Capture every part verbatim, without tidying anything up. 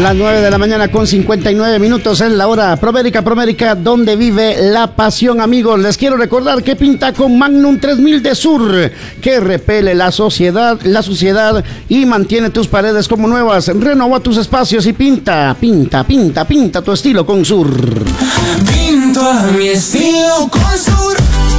Las nueve de la mañana con cincuenta y nueve minutos es la hora Promérica, Promérica, donde vive la pasión, amigos. Les quiero recordar que pinta con Magnum tres mil de Sur, que repele la sociedad, la suciedad y mantiene tus paredes como nuevas. Renova tus espacios y pinta, pinta, pinta, pinta tu estilo con Sur. Pinto a mi estilo con Sur.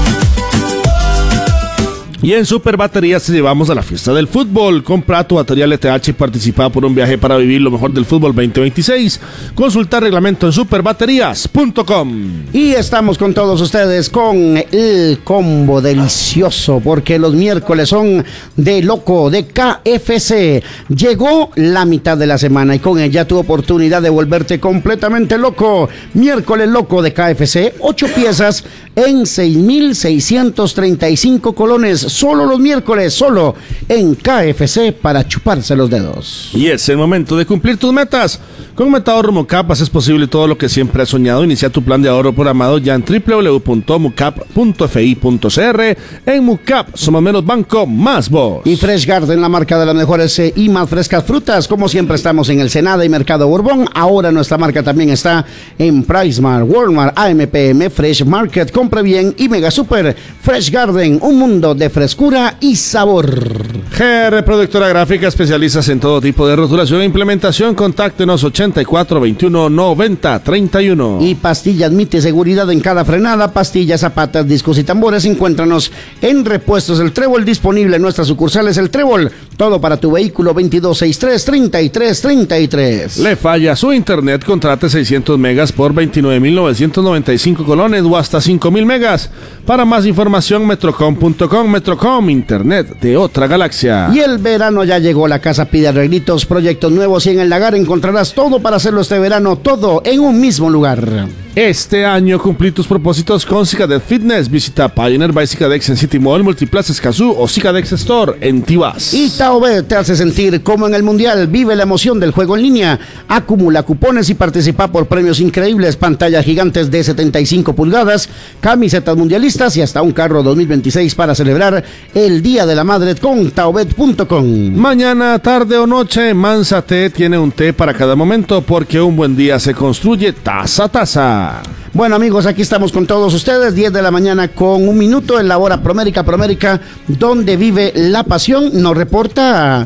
Y en Super Baterías te llevamos a la fiesta del fútbol. Compra tu batería L T H y participa por un viaje para vivir lo mejor del fútbol veinte veintiséis. Consulta reglamento en super baterías punto com. Y estamos con todos ustedes con el combo delicioso, porque los miércoles son de loco, de K F C. Llegó la mitad de la semana y con ella tu oportunidad de volverte completamente loco. Miércoles loco de K F C, ocho piezas en seis mil seiscientos treinta y cinco colones. Solo los miércoles, solo en K F C para chuparse los dedos. Y es el momento de cumplir tus metas. Con Metahorro Mucap haces posible todo lo que siempre has soñado. Inicia tu plan de ahorro programado ya en doble u doble u doble u punto mucap punto f i punto c r. En Mucap somos menos banco, más vos. Y Fresh Garden, la marca de las mejores y más frescas frutas. Como siempre estamos en el Senada y Mercado Borbón. Ahora nuestra marca también está en PriceMart, Walmart, A M P M, Fresh Market, Compre Bien y Mega Super. Fresh Garden, un mundo de frescura y sabor. G R Productora Gráfica, especialistas en todo tipo de rotulación e implementación. Contáctenos ochenta y cuatro veintiuno noventa treinta y uno. Y Pastillas Mite, seguridad en cada frenada. Pastillas, zapatas, discos y tambores. Encuéntranos en Repuestos El Trébol, disponible en nuestras sucursales El Trébol. Todo para tu vehículo. Veintidós sesenta y tres treinta y tres treinta y tres. ¿Le falla su internet? Contrate seiscientos megas por veintinueve mil novecientos noventa y cinco colones o hasta cinco mil megas. Para más información, metrocom punto com. Metrocom, internet de otra galaxia. Y el verano ya llegó. La casa pide arreglitos, proyectos nuevos y en el Lagar encontrarás todo para hacerlo este verano, todo en un mismo lugar. Este año cumplí tus propósitos con Cicadex Fitness. Visita Pioneer by Cicadex en City Mall, Multiplaza Escazú o Cicadex Store en Tibás. Y Taobet te hace sentir como en el Mundial. Vive la emoción del juego en línea. Acumula cupones y participa por premios increíbles. Pantallas gigantes de setenta y cinco pulgadas, camisetas mundialistas y hasta un carro dos mil veintiséis para celebrar el Día de la Madre con Taobet punto com. Mañana, tarde o noche, Mansa Té tiene un té para cada momento, porque un buen día se construye taza a taza. Bueno, amigos, aquí estamos con todos ustedes, diez de la mañana con un minuto en la hora Promérica, Promérica, donde vive la pasión. Nos reporta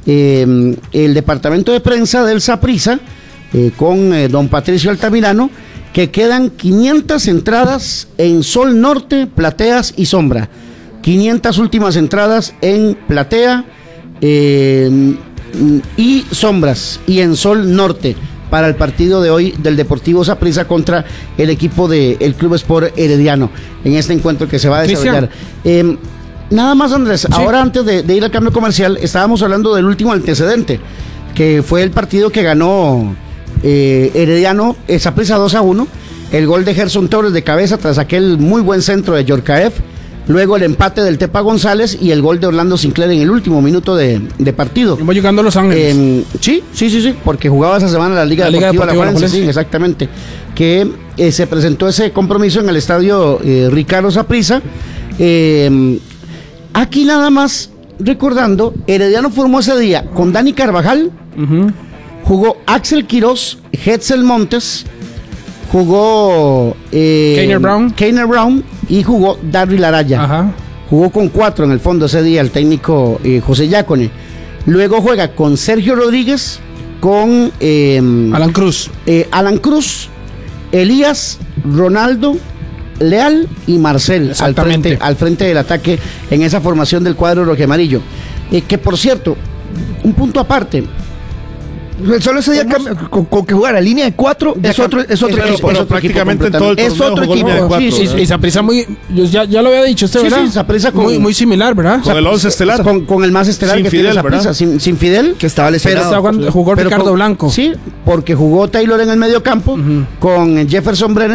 eh, el departamento de prensa del Saprissa eh, con eh, don Patricio Altamirano, que quedan quinientas entradas en Sol Norte, Plateas y Sombra. quinientas últimas entradas en Platea eh, y Sombras y en Sol Norte para el partido de hoy del Deportivo Saprissa contra el equipo del Club Sport Herediano en este encuentro que se va a desarrollar. Eh, nada más, Andrés, sí. Ahora antes de, de ir al cambio comercial, estábamos hablando del último antecedente, que fue el partido que ganó eh, Herediano, eh, Saprissa dos a uno, el gol de Gerson Torres de cabeza tras aquel muy buen centro de Yorkaev. Luego el empate del Tepa González y el gol de Orlando Sinclair en el último minuto de, de partido. Va llegando a Los Ángeles. Eh, sí, sí, sí, sí, porque jugaba esa semana la Liga, la Liga Deportiva, Deportiva La Juelense, sí, exactamente. Que eh, se presentó ese compromiso en el estadio eh, Ricardo Saprissa. Eh, aquí nada más recordando, Herediano formó ese día con Dani Carvajal, uh-huh. Jugó Axel Quiroz, Hetzel Montes, jugó eh, Keiner Brown. Keiner Brown y jugó Darryl Araya. Ajá. Jugó con cuatro en el fondo ese día el técnico eh, José Yácone. Luego juega con Sergio Rodríguez, con eh, Alan Cruz, eh, Alan Cruz, Elías, Ronaldo, Leal y Marcel al frente, al frente del ataque en esa formación del cuadro rojiamarillo. Eh, que por cierto, un punto aparte. Solo ese día con, con que jugar a línea de cuatro es otro, es otro pero, equipo. Pero es prácticamente equipo todo el es otro equipo. Sí, sí, sí. Y Saprissa muy, ya, ya lo había dicho usted, sí, ¿verdad? Sí, Saprissa con, muy, muy similar, ¿verdad? Con el once estelar. Con, con el más estelar sin que Fidel, tiene Saprissa, sin, sin Fidel. Que estaba lesionado. Pero jugando, jugó pero Ricardo con, Blanco. Sí, porque jugó Taylor en el medio campo, uh-huh. con Jefferson Brenes